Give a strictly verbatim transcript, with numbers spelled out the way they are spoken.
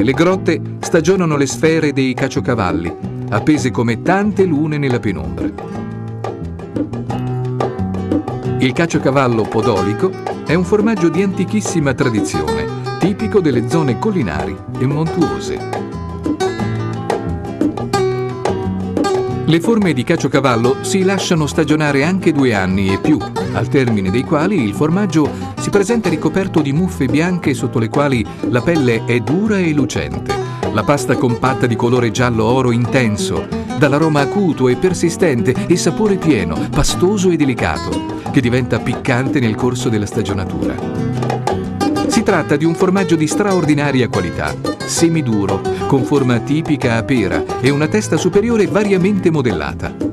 le grotte stagionano le sfere dei caciocavalli, appese come tante lune nella penombra. Il caciocavallo podolico è un formaggio di antichissima tradizione, tipico delle zone collinari e montuose. Le forme di caciocavallo si lasciano stagionare anche due anni e più, al termine dei quali il formaggio si presenta ricoperto di muffe bianche sotto le quali la pelle è dura e lucente, la pasta compatta di colore giallo-oro intenso, dall'aroma acuto e persistente e sapore pieno, pastoso e delicato, che diventa piccante nel corso della stagionatura. Si tratta di un formaggio di straordinaria qualità, semiduro, con forma tipica a pera e una testa superiore variamente modellata.